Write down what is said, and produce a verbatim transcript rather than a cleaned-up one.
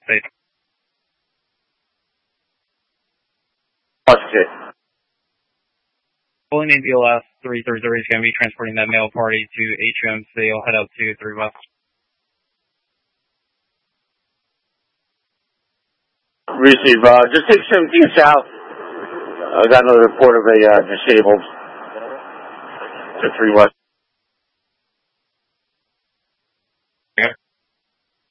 Safe. Positive. Fully named B L S three three three is going to be transporting that male party to H M C. I'll head out to three West. Receive. Uh, just take seventeen south. I got another report of a uh, disabled to three West.